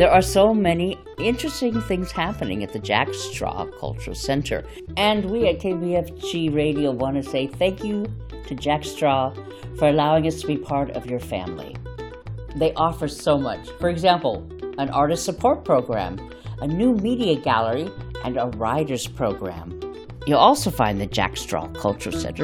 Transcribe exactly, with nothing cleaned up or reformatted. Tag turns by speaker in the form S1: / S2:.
S1: There are so many interesting things happening at the Jack Straw Cultural Center. And we at K B F G Radio want to say thank you to Jack Straw for allowing us to be part of your family. They offer so much. For example, an artist support program, a new media gallery, and a writers program. You'll also find the Jack Straw Cultural Center